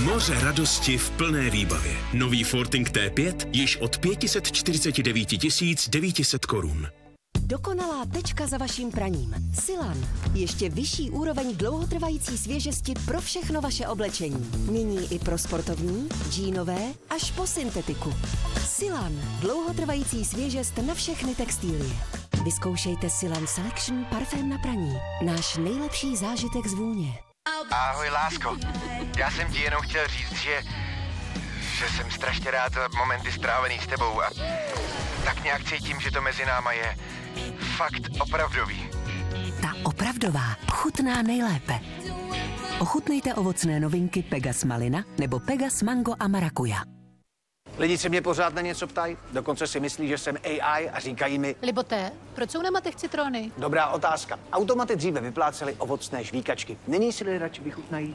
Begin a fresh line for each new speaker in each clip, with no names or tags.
Moře radosti v plné výbavě. Nový Forting T5 již od 549 900 korun.
Dokonalá tečka za vaším praním. Silan. Ještě vyšší úroveň dlouhotrvající svěžesti pro všechno vaše oblečení. Nyní i pro sportovní, džínové až po syntetiku. Silan. Dlouhotrvající svěžest na všechny textilie. Vyzkoušejte Silan Selection parfém na praní. Náš nejlepší zážitek z vůně.
Ahoj, lásko. Já jsem ti jenom chtěl říct, že jsem strašně rád za momenty strávený s tebou a tak nějak cítím, že to mezi náma je fakt opravdový.
Ta opravdová chutná nejlépe. Ochutnejte ovocné novinky Pegas Malina nebo Pegas Mango a Marakuja.
Lidi se mě pořád na něco ptají, dokonce si myslí, že jsem AI a říkají mi...
Liboté, proč jsou na matech citrony?
Dobrá otázka. Automaty dříve vyplácely ovocné žvíkačky. Nyní si lidé radši vychutnají?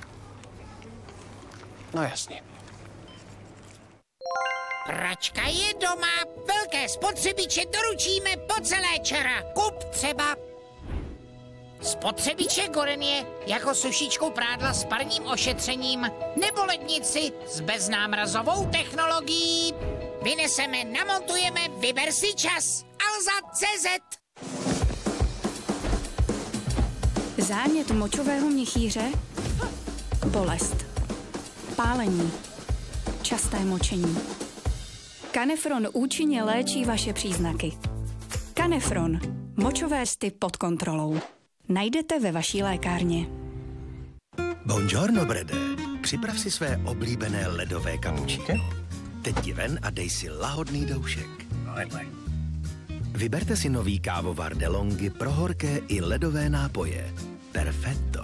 No jasně.
Pračka je doma, velké spotřebiče doručíme po celé čara. Kup třeba spotřebiče Gorenie jako sušičku prádla s parním ošetřením nebo lednici s beznámrazovou technologií. Vyneseme, namontujeme, vyber si čas. Alza.cz.
Zánět močového měchýře, bolest, pálení, časté močení. Canefron účinně léčí vaše příznaky. Canefron. Močové sty pod kontrolou. Najdete ve vaší lékárně.
Buongiorno, Brede. Připrav si své oblíbené ledové cappuccino. Teď ti ven a dej si lahodný doušek. Vyberte si nový kávovar DeLonghi pro horké i ledové nápoje. Perfetto.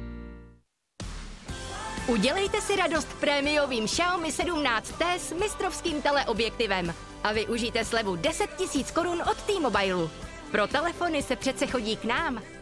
Udělejte si radost prémiovým Xiaomi 17T s mistrovským teleobjektivem a využijte slevu 10 000 korun od T-Mobile. Pro telefony se přece chodí k nám.